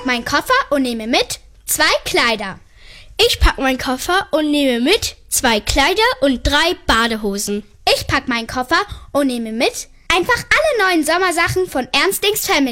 meinen Koffer und nehme mit 2 Kleider. Ich pack meinen Koffer und nehme mit 2 Kleider und 3 Badehosen. Ich pack meinen Koffer und nehme mit einfach alle neuen Sommersachen von Ernstings Family.